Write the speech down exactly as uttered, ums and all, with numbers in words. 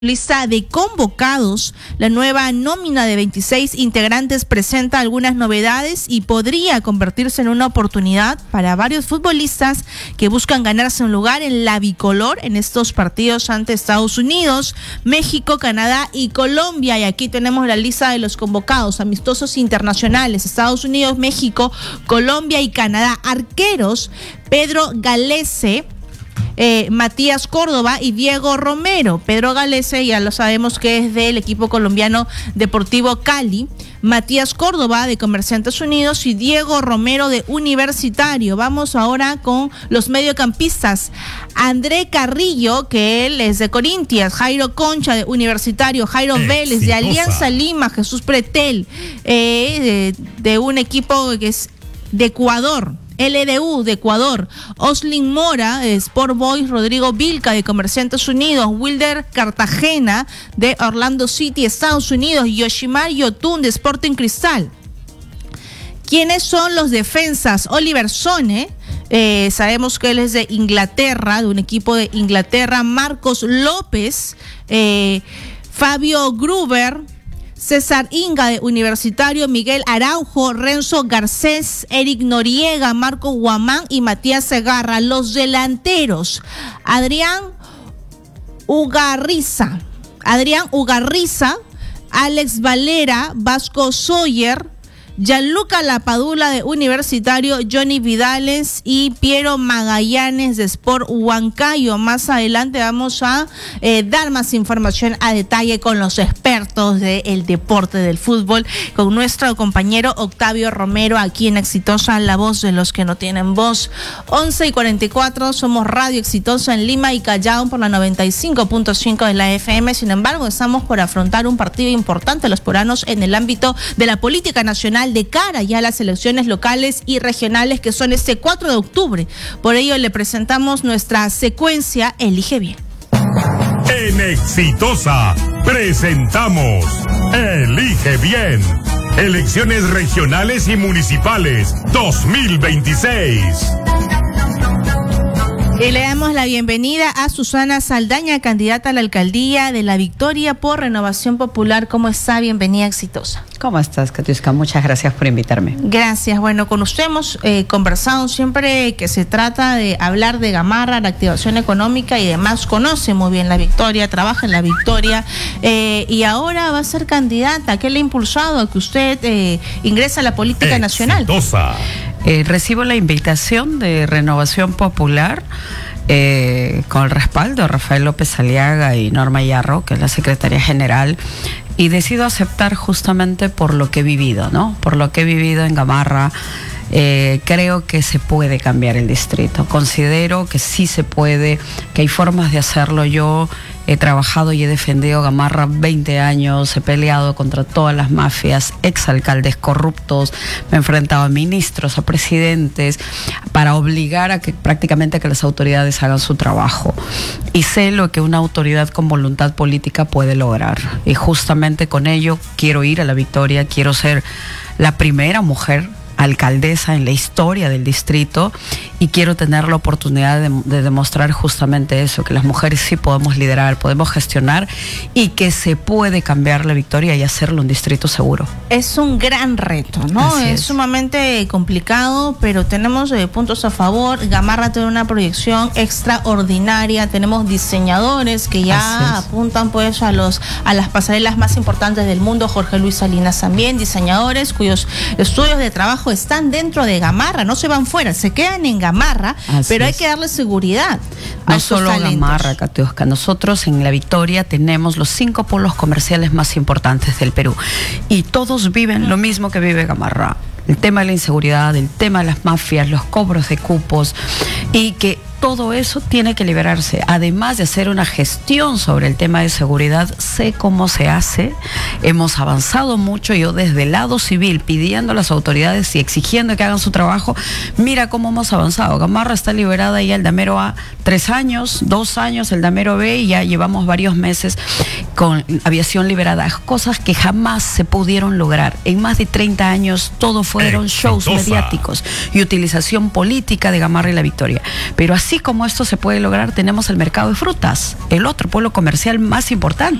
Lista de convocados, la nueva nómina de veintiséis integrantes presenta algunas novedades y podría convertirse en una oportunidad para varios futbolistas que buscan ganarse un lugar en la bicolor en estos partidos ante Estados Unidos, México, Canadá y Colombia. Y aquí tenemos la lista de los convocados, amistosos internacionales, Estados Unidos, México, Colombia y Canadá. Arqueros, Pedro Galese, Eh, Matías Córdoba y Diego Romero. Pedro Galese ya lo sabemos que es del equipo colombiano Deportivo Cali, Matías Córdoba de Comerciantes Unidos y Diego Romero de Universitario. Vamos ahora con los mediocampistas. André Carrillo, que él es de Corinthians, Jairo Concha de Universitario, Jairo Exitosa. Vélez de Alianza Lima, Jesús Pretel eh, de, de un equipo que es de Ecuador, L D U de Ecuador, Oslin Mora de Sport Boys, Rodrigo Vilca de Comerciantes Unidos, Wilder Cartagena de Orlando City, Estados Unidos, Yoshimar Yotun de Sporting Cristal. ¿Quiénes son los defensas? Oliver Sone, eh, sabemos que él es de Inglaterra, de un equipo de Inglaterra, Marcos López, eh, Fabio Gruber, César Inga de Universitario, Miguel Araujo, Renzo Garcés, Eric Noriega, Marco Guamán y Matías Segarra. Los delanteros, Adrián Ugarriza, Adrián Ugarriza, Alex Valera, Vasco Sawyer, Gianluca Lapadula de Universitario, Johnny Vidales y Piero Magallanes de Sport Huancayo. Más adelante vamos a eh, dar más información a detalle con los expertos del deporte del fútbol, con nuestro compañero Octavio Romero aquí en Exitosa, la voz de los que no tienen voz. once y cuarenta y cuatro, somos Radio Exitosa en Lima y Callao por la noventa y cinco punto cinco de la F M. Sin embargo, estamos por afrontar un partido importante los peruanos en el ámbito de la política nacional de cara ya a las elecciones locales y regionales que son este cuatro de octubre. Por ello le presentamos nuestra secuencia Elige Bien. En Exitosa presentamos Elige Bien. Elecciones regionales y municipales dos mil veintiséis. Y le damos la bienvenida a Susana Saldaña, candidata a la alcaldía de La Victoria por Renovación Popular. ¿Cómo está? Bienvenida, Exitosa. ¿Cómo estás, Katiuska? Muchas gracias por invitarme. Gracias. Bueno, con usted hemos eh, conversado siempre que se trata de hablar de Gamarra, la activación económica y demás. Conoce muy bien La Victoria, trabaja en La Victoria eh, y ahora va a ser candidata. ¿Qué le ha impulsado a que usted eh, ingrese a la política Exitosa. nacional? Eh, recibo la invitación de Renovación Popular eh, con el respaldo de Rafael López Aliaga y Norma Yarro, que es la secretaria general, y decido aceptar justamente por lo que he vivido, ¿no? Por lo que he vivido en Gamarra. Eh, creo que se puede cambiar el distrito. Considero que sí se puede, que hay formas de hacerlo. Yo he trabajado y he defendido Gamarra veinte años, he peleado contra todas las mafias, exalcaldes corruptos, me he enfrentado a ministros, a presidentes, para obligar a que prácticamente a que las autoridades hagan su trabajo. Y sé lo que una autoridad con voluntad política puede lograr. Y justamente con ello quiero ir a La Victoria, quiero ser la primera mujer alcaldesa en la historia del distrito y quiero tener la oportunidad de, de demostrar justamente eso, que las mujeres sí podemos liderar, podemos gestionar y que se puede cambiar La Victoria y hacerlo un distrito seguro. Es un gran reto, ¿no? Es, es sumamente complicado, pero tenemos eh, puntos a favor. Gamarra tiene una proyección extraordinaria, tenemos diseñadores que ya apuntan pues a los a las pasarelas más importantes del mundo. Jorge Luis Salinas también, diseñadores cuyos estudios de trabajo están dentro de Gamarra, no se van fuera, se quedan en Gamarra, Así pero hay es. que darle seguridad a No estos solo talentos. Gamarra, Katiuska, nosotros en La Victoria tenemos los cinco polos comerciales más importantes del Perú y todos viven lo mismo que vive Gamarra. El tema de la inseguridad, el tema de las mafias, los cobros de cupos y que todo eso tiene que liberarse. Además de hacer una gestión sobre el tema de seguridad, sé cómo se hace. Hemos avanzado mucho. Yo desde el lado civil pidiendo a las autoridades y exigiendo que hagan su trabajo. Mira cómo hemos avanzado. Gamarra está liberada ya el Damero A tres años, dos años el Damero B y ya llevamos varios meses con aviación liberada, cosas que jamás se pudieron lograr. En más de treinta años todo fueron shows mediáticos y utilización política de Gamarra y La Victoria. Pero así como esto se puede lograr, tenemos el mercado de frutas, el otro polo comercial más importante.